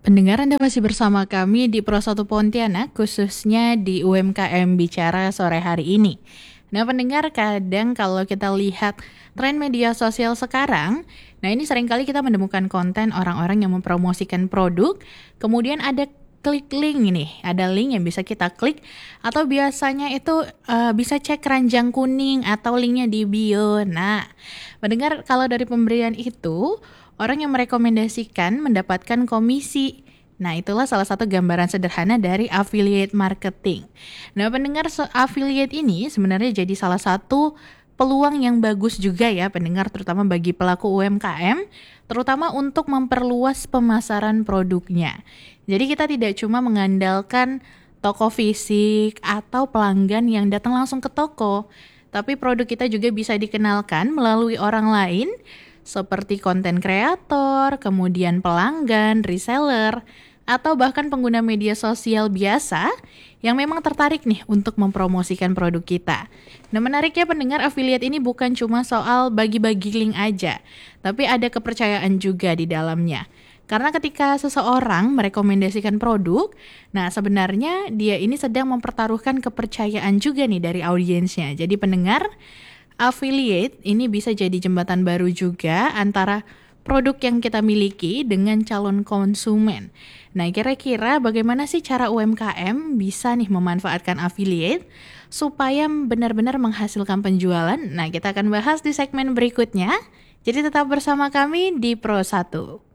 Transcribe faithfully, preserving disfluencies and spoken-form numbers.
Pendengar, Anda masih bersama kami di Pro satu Pontianak, khususnya di U M K M Bicara sore hari ini. Nah, pendengar, kadang kalau kita lihat tren media sosial sekarang, nah ini seringkali kita menemukan konten orang-orang yang mempromosikan produk, kemudian ada klik link ini, ada link yang bisa kita klik, atau biasanya itu uh, bisa cek keranjang kuning atau linknya di bio. Nah, mendengar kalau dari pemberian itu, orang yang merekomendasikan mendapatkan komisi. Nah, itulah salah satu gambaran sederhana dari affiliate marketing. Nah, pendengar, so- affiliate ini sebenarnya jadi salah satu peluang yang bagus juga ya pendengar, terutama bagi pelaku U M K M, terutama untuk memperluas pemasaran produknya. Jadi kita tidak cuma mengandalkan toko fisik atau pelanggan yang datang langsung ke toko, tapi produk kita juga bisa dikenalkan melalui orang lain seperti konten kreator, kemudian pelanggan, reseller, atau bahkan pengguna media sosial biasa yang memang tertarik nih untuk mempromosikan produk kita. Nah, menariknya pendengar, affiliate ini bukan cuma soal bagi-bagi link aja, tapi ada kepercayaan juga di dalamnya. Karena ketika seseorang merekomendasikan produk, nah sebenarnya dia ini sedang mempertaruhkan kepercayaan juga nih dari audiensnya. Jadi pendengar, affiliate ini bisa jadi jembatan baru juga antara produk yang kita miliki dengan calon konsumen. Nah, kira-kira bagaimana sih cara U M K M bisa nih memanfaatkan affiliate supaya benar-benar menghasilkan penjualan? Nah, kita akan bahas di segmen berikutnya. Jadi tetap bersama kami di Pro satu.